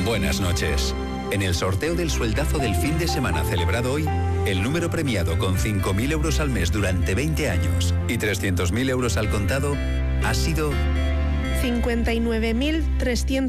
Buenas noches. En el sorteo del sueldazo del fin de semana celebrado hoy, el número premiado con 5.000 euros al mes durante 20 años y 300.000 euros al contado ha sido 59.300.